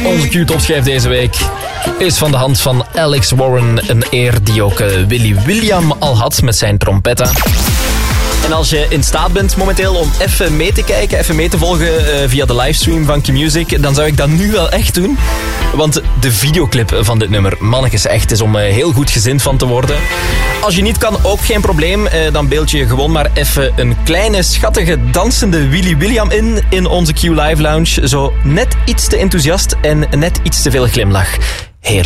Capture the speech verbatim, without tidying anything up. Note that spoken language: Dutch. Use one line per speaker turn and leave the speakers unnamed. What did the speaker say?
Onze Q-topschijf deze week is van de hand van Alex Warren. Een eer die ook uh, Willy William al had met zijn trompetten. En als je in staat bent momenteel om even mee te kijken, even mee te volgen uh, via de livestream van Q-Music, dan zou ik dat nu wel echt doen. Want de videoclip van dit nummer, mannetjes, echt is om uh, heel goed gezind van te worden. Als je niet kan, ook geen probleem. Uh, dan beeld je gewoon maar even een kleine, schattige, dansende Willy William in, in onze Q Live Lounge. Zo net iets te enthousiast en net iets te veel glimlach.